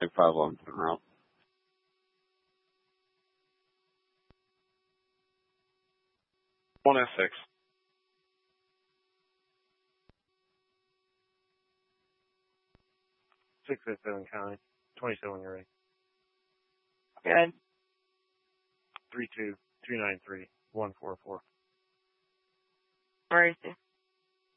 511 Monroe. 1S6. 607 County. 27 when you're ready. Good. 32293-144. Where is he?